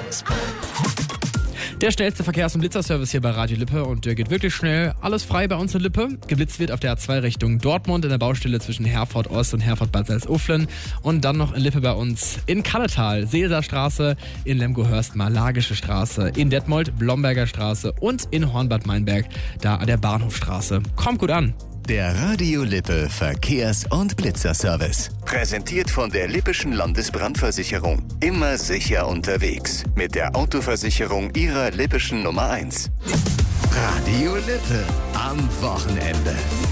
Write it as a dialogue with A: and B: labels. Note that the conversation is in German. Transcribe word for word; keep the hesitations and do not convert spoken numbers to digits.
A: Der schnellste Verkehrs- und Blitzerservice hier bei Radio Lippe und der geht wirklich schnell. Alles frei bei uns in Lippe. Geblitzt wird auf der A zwei Richtung Dortmund in der Baustelle zwischen Herford Ost und Herford Bad Salzuflen und dann noch in Lippe bei uns in Kalletal, Seelserstraße, in Lemgo-Hörst Malagische Straße, in Detmold Blomberger Straße und in Hornbad Meinberg, da an der Bahnhofstraße. Kommt gut an!
B: Der Radio Lippe Verkehrs- und Blitzerservice. Präsentiert von der Lippischen Landesbrandversicherung. Immer sicher unterwegs. Mit der Autoversicherung Ihrer Lippischen Nummer eins. Radio Lippe am Wochenende.